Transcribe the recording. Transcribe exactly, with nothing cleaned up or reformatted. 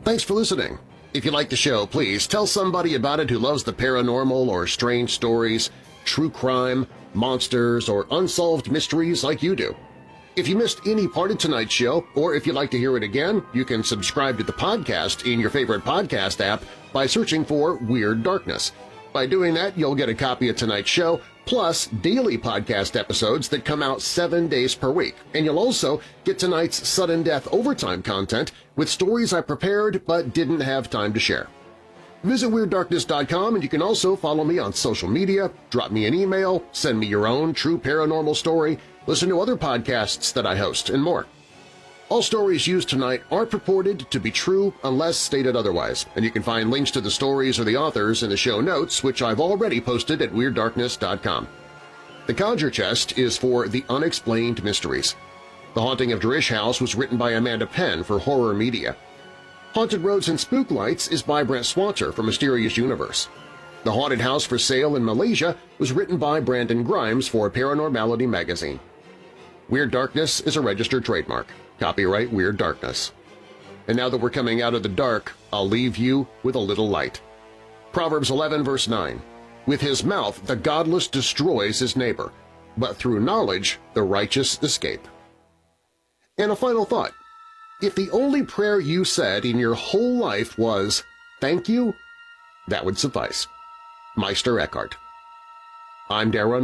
Thanks for listening. If you like the show, please tell somebody about it who loves the paranormal or strange stories, true crime, monsters, or unsolved mysteries like you do. If you missed any part of tonight's show, or if you'd like to hear it again, you can subscribe to the podcast in your favorite podcast app by searching for Weird Darkness. By doing that, you'll get a copy of tonight's show, plus daily podcast episodes that come out seven days per week, and you'll also get tonight's Sudden Death Overtime content with stories I prepared but didn't have time to share. Visit Weird Darkness dot com, and you can also follow me on social media, drop me an email, send me your own true paranormal story, listen to other podcasts that I host, and more. All stories used tonight are purported to be true unless stated otherwise, and you can find links to the stories or the authors in the show notes, which I've already posted at Weird Darkness dot com. The Conjure Chest is for the unexplained mysteries. The Haunting of Darish House was written by Amanda Penn for Horror Media. Haunted Roads and Spook Lights is by Brent Swanter for Mysterious Universe. The Haunted House for Sale in Malaysia was written by Brandon Grimes for Paranormality magazine. Weird Darkness is a registered trademark. Copyright Weird Darkness. And now that we're coming out of the dark, I'll leave you with a little light. Proverbs eleven verse nine, "With his mouth the godless destroys his neighbor, but through knowledge the righteous escape." And a final thought. If the only prayer you said in your whole life was, "Thank you," that would suffice. Meister Eckhart. I'm Darren